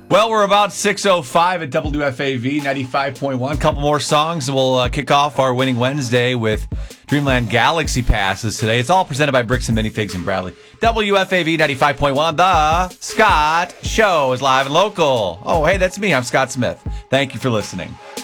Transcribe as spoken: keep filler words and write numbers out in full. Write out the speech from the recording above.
Well, we're about six oh five at W F A V ninety-five point one. A couple more songs, and we'll uh, kick off our Winning Wednesday with Dreamland Galaxy Passes today. It's all presented by Bricks and Minifigs in Bradley. W F A V ninety-five point one, The Scott Show is live and local. Oh, hey, that's me. I'm Scott Smith. Thank you for listening.